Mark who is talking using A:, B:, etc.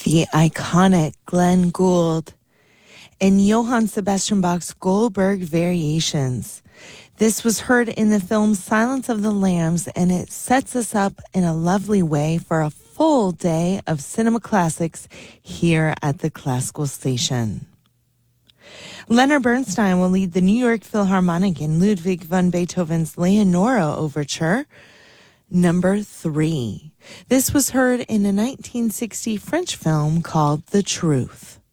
A: The iconic Glenn Gould and Johann Sebastian Bach's Goldberg Variations. This was heard in the film Silence of the Lambs, and it sets us up in a lovely way for a full day of cinema classics here at the Classical Station. Leonard Bernstein will lead the New York Philharmonic in Ludwig van Beethoven's Leonora Overture, number 3. This was heard in a 1960 French film called The Truth.